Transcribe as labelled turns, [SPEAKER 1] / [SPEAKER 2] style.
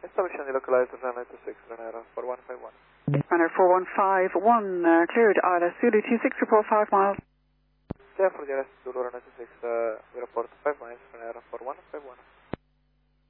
[SPEAKER 1] Establishing the localized runway 26, runway for 151.
[SPEAKER 2] Runway 4151, cleared, ILS Zulu 26, report 5 miles.
[SPEAKER 1] Clear for the rest Zulu runway 26,